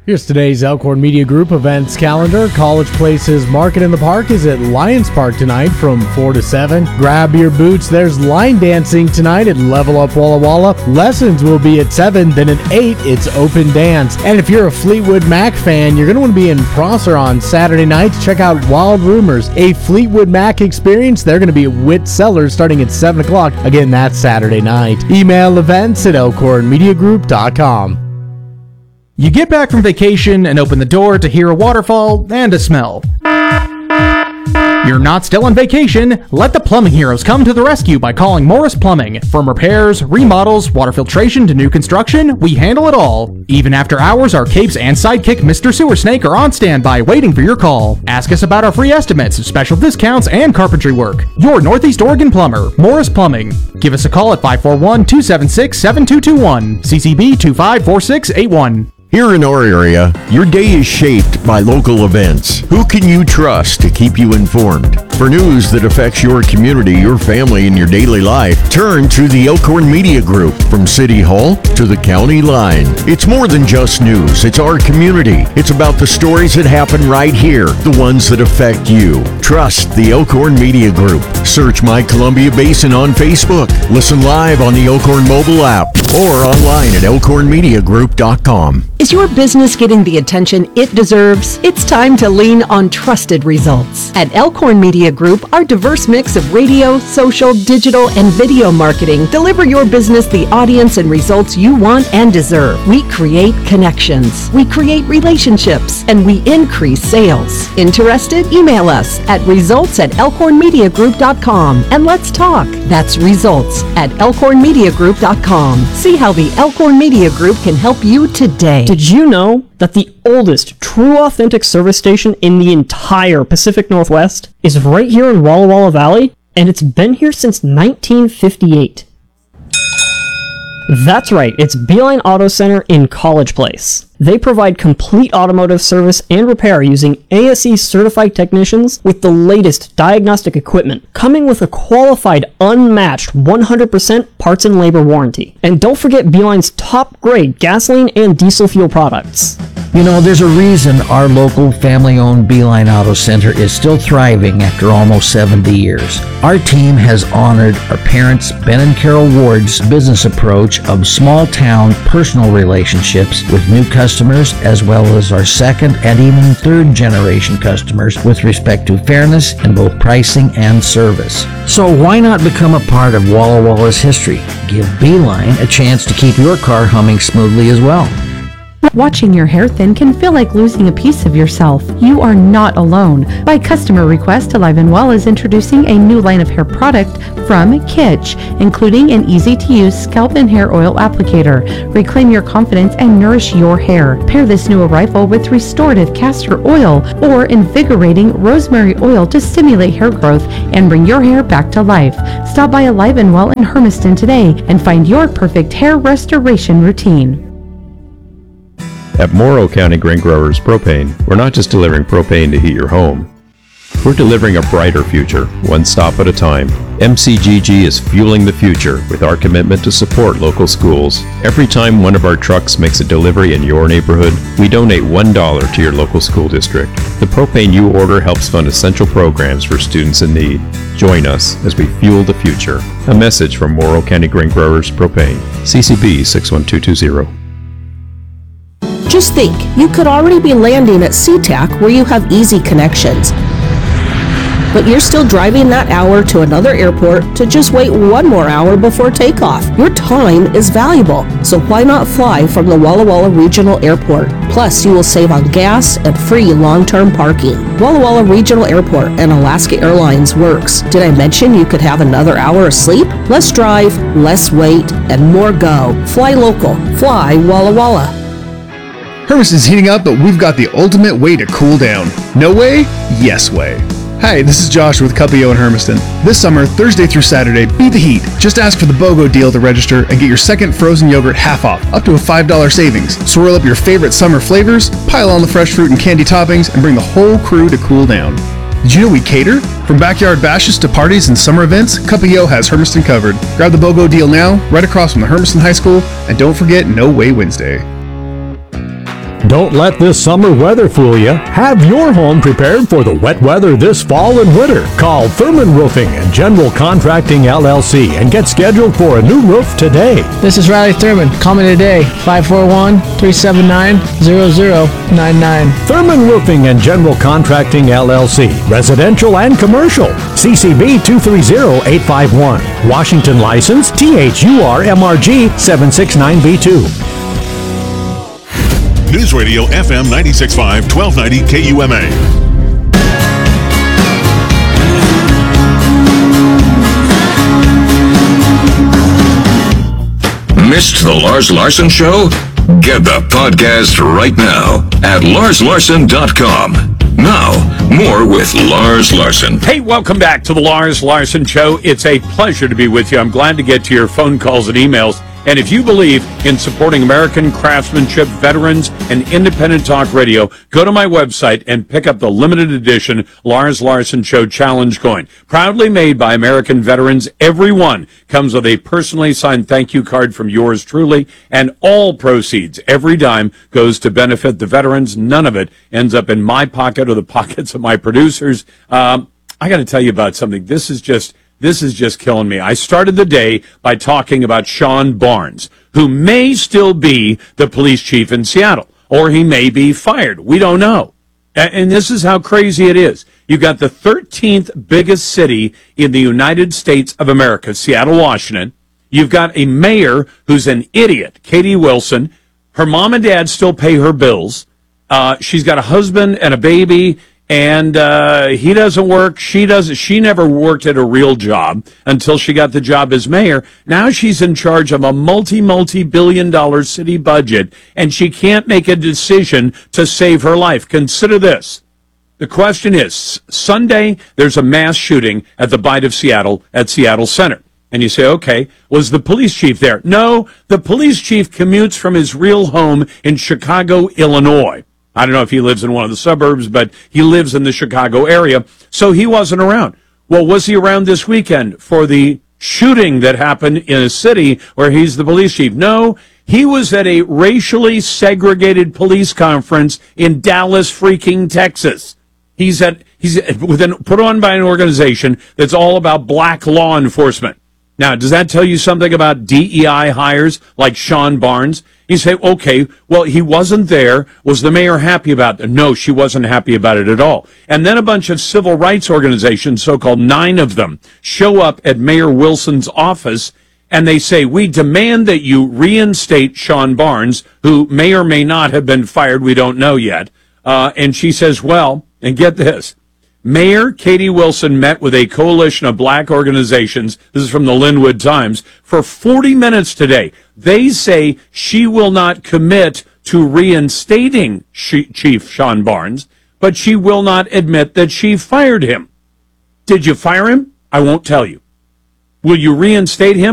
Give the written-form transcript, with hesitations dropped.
Here's today's Elkhorn Media Group events calendar. College Place's Market in the Park is at Lions Park tonight from 4 to 7. Grab your boots. There's line dancing tonight at Level Up Walla Walla. Lessons will be at 7. Then at 8, it's Open Dance. And if you're a Fleetwood Mac fan, you're going to want to be in Prosser on Saturday night to check out Wild Rumors, a Fleetwood Mac experience. They're going to be at Witt Cellars starting at 7 o'clock. Again, that's Saturday night. Email events at elkhornmediagroup.com. You get back from vacation and open the door to hear a waterfall and a smell. You're not still on vacation. Let the plumbing heroes come to the rescue by calling Morris Plumbing. From repairs, remodels, water filtration to new construction, we handle it all. Even after hours, our capes and sidekick Mr. Sewer Snake are on standby waiting for your call. Ask us about our free estimates, special discounts, and carpentry work. Your Northeast Oregon plumber, Morris Plumbing. Give us a call at 541-276-7221. CCB 254681. Here in our area, your day is shaped by local events. Who can you trust to keep you informed? For news that affects your community, your family, and your daily life, turn to the Elkhorn Media Group. From City Hall to the county line. It's more than just news. It's our community. It's about the stories that happen right here, the ones that affect you. Trust the Elkhorn Media Group. Search My Columbia Basin on Facebook. Listen live on the Elkhorn mobile app or online at elkhornmediagroup.com. Is your business getting the attention it deserves? It's time to lean on trusted results. At Elkhorn Media Group, our diverse mix of radio, social, digital, and video marketing deliver your business the audience and results you want and deserve. We create connections, we create relationships, and we increase sales. Interested? Email us at results@elkhornmediagroup.com and let's talk. That's results@elkhornmediagroup.com. See how the Elkhorn Media Group can help you today. Did you know that the oldest true authentic service station in the entire Pacific Northwest is right here in Walla Walla Valley? And it's been here since 1958. That's right, it's Beeline Auto Center in College Place. They provide complete automotive service and repair using ASE certified technicians with the latest diagnostic equipment, coming with a qualified, unmatched 100% parts and labor warranty. And don't forget Beeline's top grade gasoline and diesel fuel products. You know, there's a reason our local family-owned Beeline Auto Center is still thriving after almost 70 years. Our team has honored our parents, Ben and Carol Ward's business approach of small-town personal relationships with new customers, as well as our second and even third generation customers with respect to fairness in both pricing and service. So why not become a part of Walla Walla's history? Give Beeline a chance to keep your car humming smoothly as well. Watching your hair thin can feel like losing a piece of yourself. You are not alone. By customer request, Alive and Well is introducing a new line of hair product from Kitsch, including an easy-to-use scalp and hair oil applicator. Reclaim your confidence and nourish your hair. Pair this new arrival with restorative castor oil or invigorating rosemary oil to stimulate hair growth and bring your hair back to life. Stop by Alive and Well in Hermiston today and find your perfect hair restoration routine. At Morrow County Grain Growers Propane, we're not just delivering propane to heat your home. We're delivering a brighter future, one stop at a time. MCGG is fueling the future with our commitment to support local schools. Every time one of our trucks makes a delivery in your neighborhood, we donate $1 to your local school district. The propane you order helps fund essential programs for students in need. Join us as we fuel the future. A message from Morrow County Grain Growers Propane, CCB 61220. Just think, you could already be landing at SeaTac where you have easy connections. But you're still driving that hour to another airport to just wait one more hour before takeoff. Your time is valuable, so why not fly from the Walla Walla Regional Airport? Plus, you will save on gas and free long-term parking. Walla Walla Regional Airport and Alaska Airlines works. Did I mention you could have another hour of sleep? Less drive, less wait, and more go. Fly local. Fly Walla Walla. Hermiston's heating up, but we've got the ultimate way to cool down. No way? Yes way. Hi, this is Josh with Cuppio in Hermiston. This summer, Thursday through Saturday, beat the heat. Just ask for the BOGO deal to register and get your second frozen yogurt half off, up to a $5 savings. Swirl up your favorite summer flavors, pile on the fresh fruit and candy toppings, and bring the whole crew to cool down. Did you know we cater? From backyard bashes to parties and summer events, Cuppio has Hermiston covered. Grab the BOGO deal now, right across from the Hermiston High School, and don't forget No Way Wednesday. Don't let this summer weather fool you. Have your home prepared for the wet weather this fall and winter. Call Thurman Roofing and General Contracting LLC and get scheduled for a new roof today. This is Riley Thurman. Call me today, 541-379-0099. Thurman Roofing and General Contracting LLC, residential and commercial. CCB 230851. Washington license THUR-MRG 769B2. News Radio FM 96.5, 1290 KUMA. Missed the Lars Larson Show? Get the podcast right now at larslarson.com. Now, more with Lars Larson. Hey, welcome back to the Lars Larson Show. It's a pleasure to be with you. I'm glad to get to your phone calls and emails. And if you believe in supporting American craftsmanship, veterans, and independent talk radio, go to my website and pick up the limited edition Lars Larson Show Challenge coin. Proudly made by American veterans, every one comes with a personally signed thank you card from yours truly, and all proceeds, every dime, goes to benefit the veterans. None of it ends up in my pocket or the pockets of my producers. I got to tell you about something. This is just killing me. I started the day by talking about Sean Barnes, who may still be the police chief in Seattle, or he may be fired. We don't know. And this is how crazy it is. You've got the 13th biggest city in the United States of America, Seattle, Washington. You've got a mayor who's an idiot, Katie Wilson. Her mom and dad still pay her bills. She's got a husband and a baby. And he doesn't work. She doesn't. She never worked at a real job until she got the job as mayor. Now she's in charge of a multi-billion-dollar city budget, and she can't make a decision to save her life. Consider this. The question is, Sunday, there's a mass shooting at the Bite of Seattle at Seattle Center. And you say, okay, was the police chief there? No, the police chief commutes from his real home in Chicago, Illinois. I don't know if he lives in one of the suburbs, but he lives in the Chicago area, so he wasn't around. Well, was he around this weekend for the shooting that happened in a city where he's the police chief? No, he was at a racially segregated police conference in Dallas, freaking Texas. He's put on by an organization that's all about black law enforcement. Now, does that tell you something about DEI hires like Sean Barnes? You say, okay, well, he wasn't there. Was the mayor happy about it? No, she wasn't happy about it at all. And then a bunch of civil rights organizations, so-called 9 of them, show up at Mayor Wilson's office, and they say, we demand that you reinstate Sean Barnes, who may or may not have been fired. We don't know yet. And she says, well, and get this, Mayor Katie Wilson met with a coalition of black organizations, this is from the Linwood Times, for 40 minutes today. They say she will not commit to reinstating Chief Sean Barnes, but she will not admit that she fired him. Did you fire him? I won't tell you. Will you reinstate him?